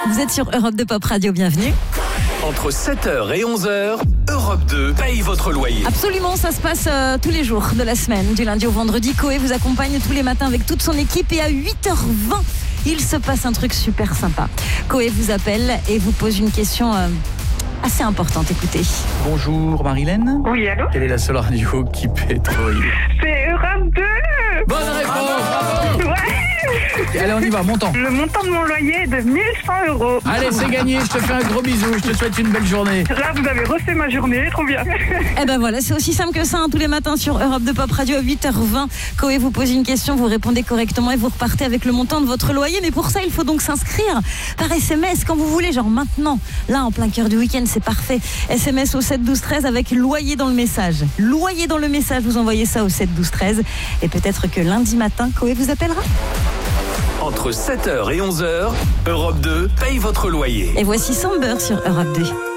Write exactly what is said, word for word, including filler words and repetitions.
Vous êtes sur Europe deux Pop Radio, bienvenue. Entre sept heures et onze heures, Europe deux paye votre loyer. Absolument, ça se passe euh, tous les jours de la semaine, du lundi au vendredi. Coé vous accompagne tous les matins avec toute son équipe et à huit heures vingt, il se passe un truc super sympa. Coé vous appelle et vous pose une question euh, assez importante, écoutez. Bonjour Marilène. Oui, allô? Quelle est la seule radio qui paie ton loyer? C'est Europe deux. Bonne réponse. Ouais. Allez, on y va, montant. Le montant de mon loyer est de mille cent euros. Allez, c'est gagné, je te fais un gros bisou, je te souhaite une belle journée. Là, vous avez refait ma journée, trop bien. Eh ben voilà, c'est aussi simple que ça, hein, tous les matins sur Europe deux Pop Radio à huit heures vingt. Coé vous pose une question, vous répondez correctement et vous repartez avec le montant de votre loyer. Mais pour ça, il faut donc s'inscrire par S M S quand vous voulez, genre maintenant. Là, en plein cœur du week-end, c'est parfait. S M S au sept douze treize avec loyer dans le message. Loyer dans le message, vous envoyez ça au sept douze treize. Et peut-être que lundi matin, Coé vous appellera. Entre sept heures et onze heures, Europe deux paye votre loyer. Et voici Samber sur Europe deux.